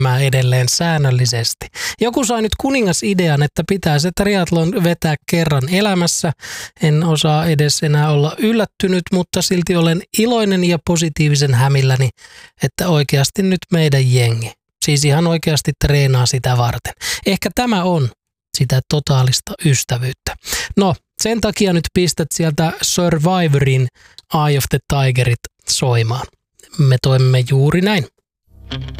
edelleen säännöllisesti. Joku sai nyt kuningasidean, että pitää se triathlon vetää kerran elämässä. En osaa edes enää olla yllättynyt, mutta silti olen iloinen ja positiivisen hämilläni, että oikeasti nyt meidän jengi. Siis ihan oikeasti treenaa sitä varten. Ehkä tämä on sitä totaalista ystävyyttä. No, sen takia nyt pistät sieltä Survivorin Eye of the Tigerit soimaan. Me toimimme juuri näin.